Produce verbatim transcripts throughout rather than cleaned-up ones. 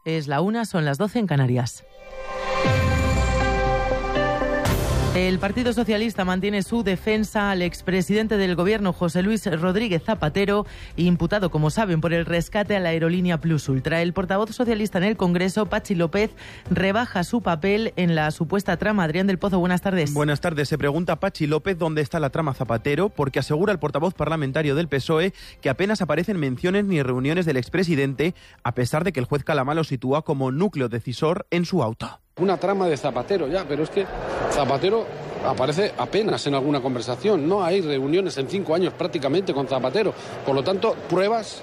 Es la una, son las doce en Canarias. El Partido Socialista mantiene su defensa al expresidente del Gobierno, José Luis Rodríguez Zapatero, imputado, como saben, por el rescate a la aerolínea Plus Ultra. El portavoz socialista en el Congreso, Patxi López, rebaja su papel en la supuesta trama. Adrián del Pozo, buenas tardes. Buenas tardes. Se pregunta Patxi López dónde está la trama Zapatero, porque asegura el portavoz parlamentario del P S O E que apenas aparecen menciones ni reuniones del expresidente, a pesar de que el juez Calamá lo sitúa como núcleo decisor en su auto. Una trama de Zapatero ya, pero es que Zapatero aparece apenas en alguna conversación. No hay reuniones en cinco años prácticamente con Zapatero. Por lo tanto, pruebas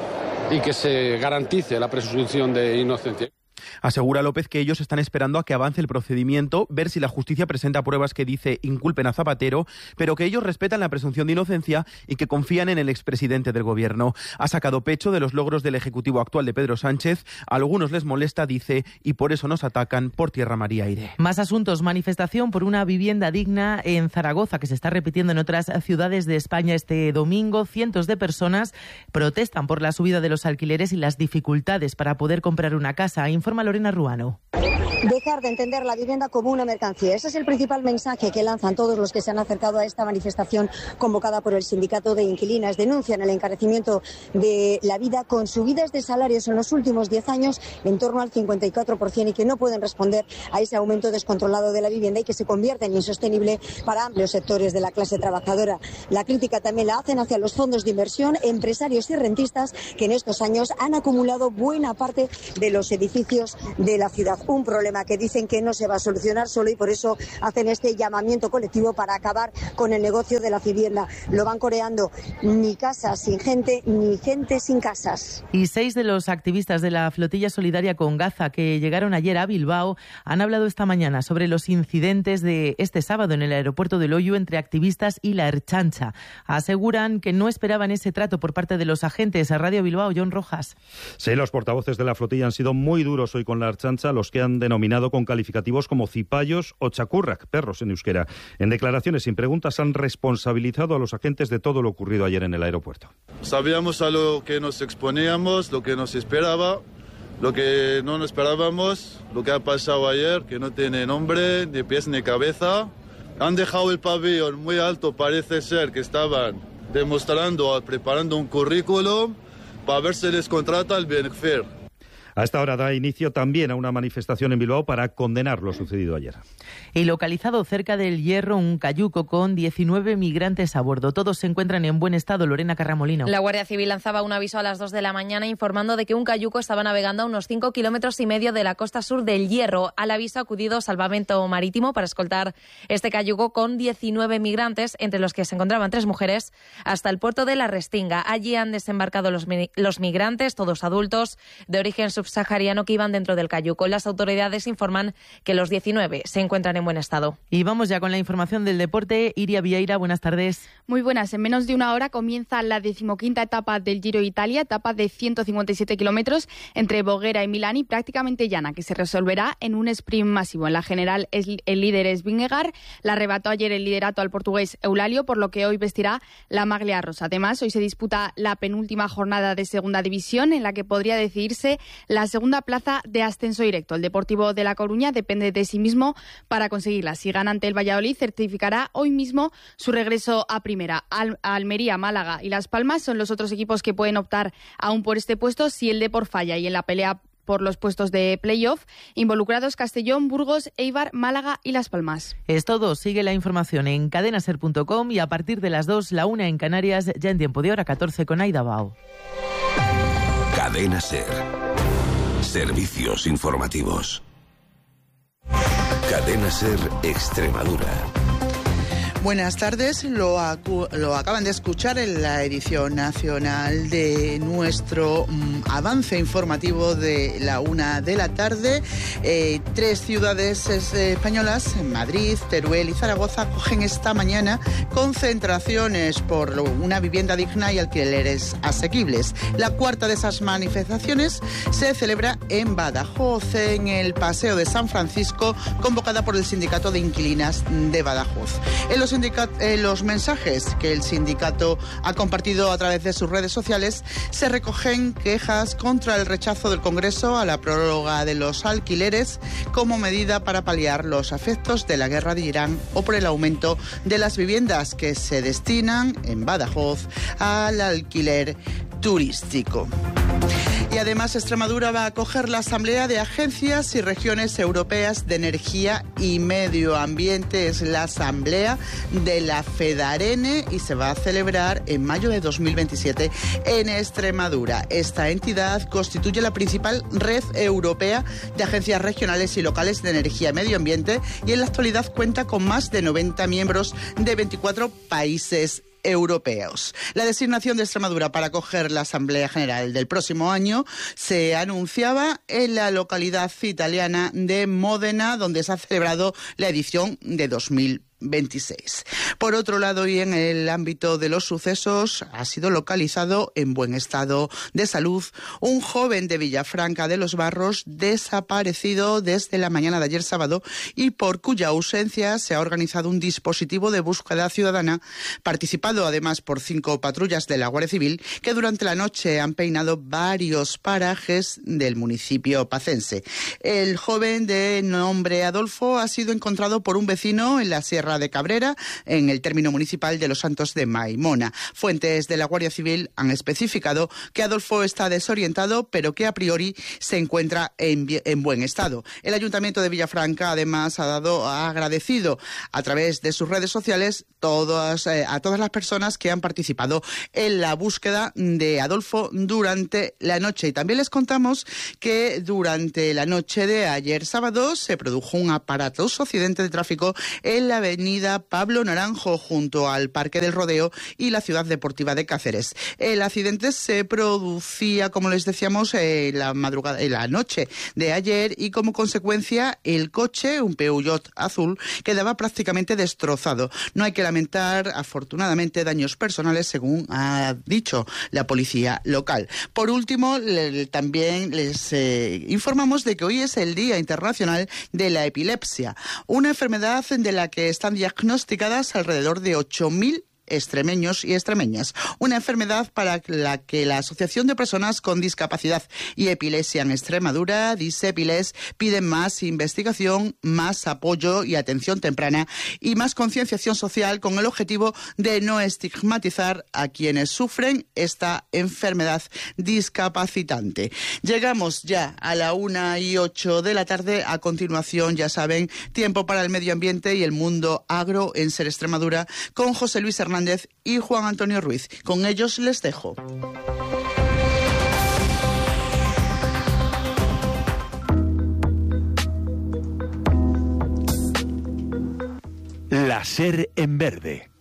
y que se garantice la presunción de inocencia. Asegura López que ellos están esperando a que avance el procedimiento, ver si la justicia presenta pruebas que dice inculpen a Zapatero, pero que ellos respetan la presunción de inocencia y que confían en el expresidente del Gobierno. Ha sacado pecho de los logros del Ejecutivo actual de Pedro Sánchez. A algunos les molesta, dice, y por eso nos atacan por tierra, mar y aire. Más asuntos. Manifestación por una vivienda digna en Zaragoza, que se está repitiendo en otras ciudades de España este domingo. Cientos de personas protestan por la subida de los alquileres y las dificultades para poder comprar una casa. Informa Lorena Ruano. Dejar de entender la vivienda como una mercancía. Ese es el principal mensaje que lanzan todos los que se han acercado a esta manifestación convocada por el Sindicato de Inquilinas. Denuncian el encarecimiento de la vida con subidas de salarios en los últimos diez años en torno al cincuenta y cuatro por ciento y que no pueden responder a ese aumento descontrolado de la vivienda y que se convierte en insostenible para amplios sectores de la clase trabajadora. La crítica también la hacen hacia los fondos de inversión, empresarios y rentistas que en estos años han acumulado buena parte de los edificios de la ciudad. Un problema que dicen que no se va a solucionar solo y por eso hacen este llamamiento colectivo para acabar con el negocio de la vivienda. Lo van coreando: ni casas sin gente, ni gente sin casas. Y seis de los activistas de la flotilla solidaria con Gaza que llegaron ayer a Bilbao han hablado esta mañana sobre los incidentes de este sábado en el aeropuerto de Loiu entre activistas y la Ertzaintza. Aseguran que no esperaban ese trato por parte de los agentes. A Radio Bilbao, John Rojas. Sí, los portavoces de la flotilla han sido muy duros hoy con la Ertzaintza, los que han denominado con calificativos como cipayos o chacurrak, perros en euskera. En declaraciones sin preguntas han responsabilizado a los agentes de todo lo ocurrido ayer en el aeropuerto. Sabíamos a lo que nos exponíamos, lo que nos esperaba, lo que no nos esperábamos, lo que ha pasado ayer, que no tiene nombre, ni pies ni cabeza. Han dejado el pabellón muy alto, parece ser que estaban demostrando, preparando un currículum para ver si les contrata el Benfer. A esta hora da inicio también a una manifestación en Bilbao para condenar lo sucedido ayer. Y localizado cerca del Hierro un cayuco con diecinueve migrantes a bordo. Todos se encuentran en buen estado. Lorena Carramolino. La Guardia Civil lanzaba un aviso a las dos de la mañana informando de que un cayuco estaba navegando a unos cinco kilómetros y medio de la costa sur del Hierro. Al aviso ha acudido Salvamento Marítimo para escoltar este cayuco con diecinueve migrantes, entre los que se encontraban tres mujeres, hasta el puerto de La Restinga. Allí han desembarcado los, los migrantes, todos adultos, de origen subsahariano, que iban dentro del cayuco. Las autoridades informan que los diecinueve se encuentran en buen estado. Y vamos ya con la información del deporte. Iria Vieira, buenas tardes. Muy buenas. En menos de una hora comienza la decimoquinta etapa del Giro Italia, etapa de ciento cincuenta y siete kilómetros entre Voghera y Milán y prácticamente llana, que se resolverá en un sprint masivo. En la general el líder es Vingegaard, le arrebató ayer el liderato al portugués Eulalio, por lo que hoy vestirá la maglia rosa. Además, hoy se disputa la penúltima jornada de segunda división, en la que podría decidirse la segunda plaza de ascenso directo. El Deportivo de La Coruña depende de sí mismo para conseguirla. Si gana ante el Valladolid, certificará hoy mismo su regreso a primera. Al- Almería, Málaga y Las Palmas son los otros equipos que pueden optar aún por este puesto si el Depor falla, y en la pelea por los puestos de playoff involucrados Castellón, Burgos, Eibar, Málaga y Las Palmas. Es todo. Sigue la información en cadenaser punto com y a partir de las dos, la una en Canarias, ya en tiempo de hora catorce con Aida Bao. Cadena Ser. Servicios informativos. Cadena Ser Extremadura. Buenas tardes, lo, acu- lo acaban de escuchar en la edición nacional de nuestro mm, avance informativo de la una de la tarde. Eh, tres ciudades eh, españolas, Madrid, Teruel y Zaragoza, cogen esta mañana concentraciones por una vivienda digna y alquileres asequibles. La cuarta de esas manifestaciones se celebra en Badajoz, en el Paseo de San Francisco, convocada por el Sindicato de Inquilinas de Badajoz. En los sindicato, eh, los mensajes que el sindicato ha compartido a través de sus redes sociales se recogen quejas contra el rechazo del Congreso a la prórroga de los alquileres como medida para paliar los efectos de la guerra de Irán o por el aumento de las viviendas que se destinan en Badajoz al alquiler turístico. Y además Extremadura va a acoger la Asamblea de Agencias y Regiones Europeas de Energía y Medio Ambiente. Es la Asamblea de la FEDARENE y se va a celebrar en mayo de dos mil veintisiete en Extremadura. Esta entidad constituye la principal red europea de agencias regionales y locales de energía y medio ambiente y en la actualidad cuenta con más de noventa miembros de veinticuatro países europeos. La designación de Extremadura para acoger la Asamblea General del próximo año se anunciaba en la localidad italiana de Módena, donde se ha celebrado la edición de dos mil veintiséis. Por otro lado, y en el ámbito de los sucesos, ha sido localizado en buen estado de salud un joven de Villafranca de los Barros desaparecido desde la mañana de ayer sábado y por cuya ausencia se ha organizado un dispositivo de búsqueda ciudadana, participado además por cinco patrullas de la Guardia Civil que durante la noche han peinado varios parajes del municipio pacense. El joven de nombre Adolfo ha sido encontrado por un vecino en la Sierra de Cabrera, en el término municipal de Los Santos de Maimona. Fuentes de la Guardia Civil han especificado que Adolfo está desorientado, pero que a priori se encuentra en, en buen estado. El Ayuntamiento de Villafranca, además, ha dado, ha agradecido a través de sus redes sociales todas, eh, a todas las personas que han participado en la búsqueda de Adolfo durante la noche. Y también les contamos que durante la noche de ayer sábado se produjo un aparatoso accidente de tráfico en la avenida Pablo Naranjo, junto al Parque del Rodeo y la Ciudad Deportiva de Cáceres. El accidente se producía, como les decíamos, en la madrugada, en la noche de ayer y como consecuencia el coche, un Peugeot azul, quedaba prácticamente destrozado. No hay que lamentar, afortunadamente, daños personales, según ha dicho la policía local. Por último, le, también les eh, informamos de que hoy es el Día Internacional de la Epilepsia, una enfermedad de la que están diagnosticadas alrededor de ocho mil extremeños y extremeñas. Una enfermedad para la que la Asociación de Personas con Discapacidad y Epilepsia en Extremadura, DISEPILES, piden más investigación, más apoyo y atención temprana y más concienciación social con el objetivo de no estigmatizar a quienes sufren esta enfermedad discapacitante. Llegamos ya a la una y ocho de la tarde. A continuación, ya saben, tiempo para el medio ambiente y el mundo agro en Ser Extremadura con José Luis Hernández y Juan Antonio Ruiz. Con ellos les dejo. La Ser en verde.